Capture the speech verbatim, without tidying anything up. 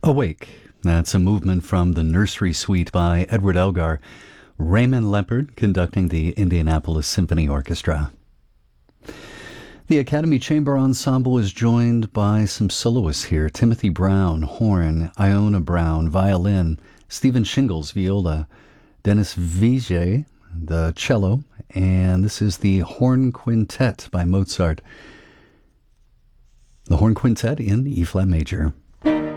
Awake. That's a movement from the Nursery Suite by Edward Elgar. Raymond Leppard conducting the Indianapolis Symphony Orchestra. The Academy Chamber Ensemble is joined by some soloists here. Timothy Brown, horn, Iona Brown, violin, Stephen Shingles, viola, Dennis Vijay, the cello, and this is the Horn Quintet by Mozart. The Horn Quintet in E-flat major.